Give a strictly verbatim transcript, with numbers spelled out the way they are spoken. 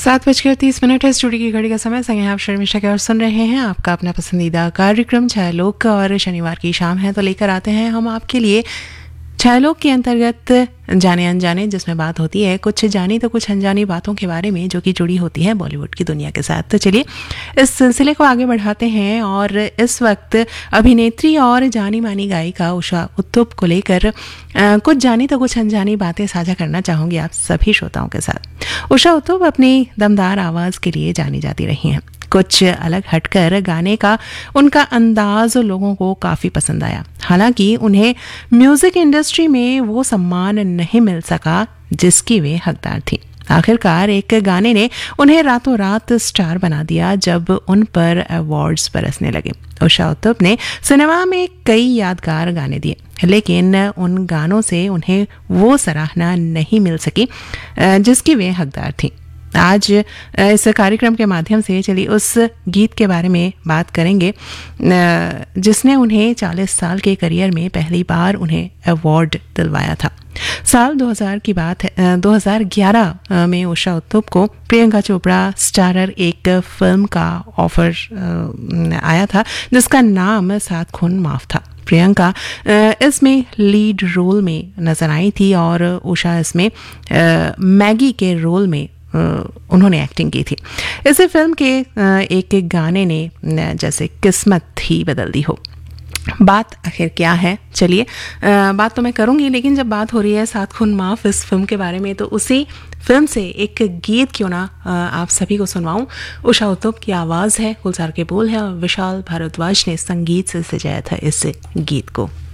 सात बजकर तीस मिनट है। स्टूडियो की घड़ी का समय। संगे आप शर्मिष्ठा के और सुन रहे हैं आपका अपना पसंदीदा कार्यक्रम छायालोक का। और शनिवार की शाम है तो लेकर आते हैं हम आपके लिए छायालोक के अंतर्गत जाने अनजाने, जिसमें बात होती है कुछ जानी तो कुछ अनजानी बातों के बारे में जो कि जुड़ी होती है बॉलीवुड की दुनिया के साथ। तो चलिए इस सिलसिले को आगे बढ़ाते हैं और इस वक्त अभिनेत्री और जानी मानी गायिका उषा उत्तुप को लेकर आ, कुछ जानी तो कुछ अनजानी बातें साझा करना चाहूँगी आप सभी श्रोताओं के साथ। उषा उत्तुप अपनी दमदार आवाज़ के लिए जानी जाती रही हैं। कुछ अलग हटकर गाने का उनका अंदाज लोगों को काफ़ी पसंद आया। हालांकि उन्हें म्यूज़िक इंडस्ट्री में वो सम्मान नहीं मिल सका जिसकी वे हकदार थी। आखिरकार एक गाने ने उन्हें रातों रात स्टार बना दिया जब उन पर अवार्ड्स बरसने लगे। उषा उत्तुप ने सिनेमा में कई यादगार गाने दिए, लेकिन उन गानों से उन्हें वो सराहना नहीं मिल सकी जिसकी वे हकदार थी। आज इस कार्यक्रम के माध्यम से चलिए उस गीत के बारे में बात करेंगे जिसने उन्हें चालीस साल के करियर में पहली बार उन्हें अवार्ड दिलवाया था। साल दो हज़ार की बात है। दो हज़ार ग्यारह में उषा उत्तुप को प्रियंका चोपड़ा स्टारर एक फिल्म का ऑफर आया था जिसका नाम सात खून माफ था। प्रियंका इसमें लीड रोल में नजर आई थी और उषा इसमें मैगी के रोल में उन्होंने एक्टिंग की थी। इसी फिल्म के एक एक गाने ने जैसे किस्मत ही बदल दी हो। बात आखिर क्या है, चलिए बात तो मैं करूंगी, लेकिन जब बात हो रही है सात खून माफ इस फिल्म के बारे में तो उसी फिल्म से एक गीत क्यों ना आप सभी को सुनवाऊं। उषा उत्तुप की आवाज़ है, गुलजार के बोल है और विशाल भारद्वाज ने संगीत से सजाया था इस गीत को।